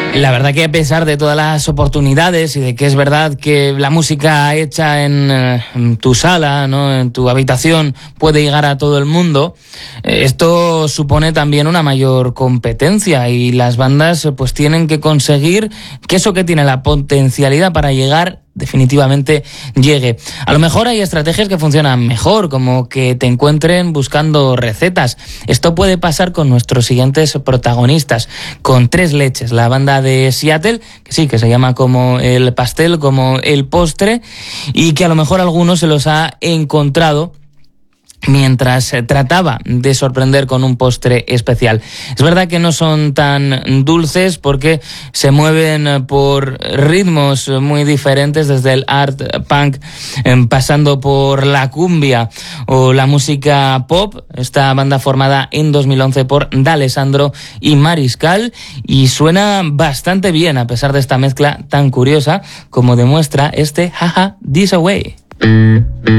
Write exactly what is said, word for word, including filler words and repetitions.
La verdad que a pesar de todas las oportunidades y de que es verdad que la música hecha en, en tu sala, ¿no?, en tu habitación, puede llegar a todo el mundo, esto supone también una mayor competencia y las bandas pues tienen que conseguir que eso que tiene la potencialidad para llegar definitivamente llegue. A lo mejor hay estrategias que funcionan mejor, como que te encuentren buscando recetas. Esto puede pasar con nuestros siguientes protagonistas, con Tres Leches, la banda de Seattle, que sí, que se llama como el pastel, como el postre, y que a lo mejor algunos se los ha encontrado mientras trataba de sorprender con un postre especial. Es verdad que no son tan dulces porque se mueven por ritmos muy diferentes, desde el art punk pasando por la cumbia o la música pop. Esta banda formada en dos mil once por D'Alessandro y Mariscal, y suena bastante bien a pesar de esta mezcla tan curiosa, como demuestra este Haha This Away.